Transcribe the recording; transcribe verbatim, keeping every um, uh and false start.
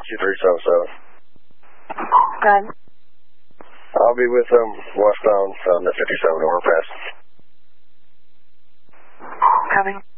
two three seven seven. Go ahead. I'll be with them westbound on the fifty-seven overpass. Coming.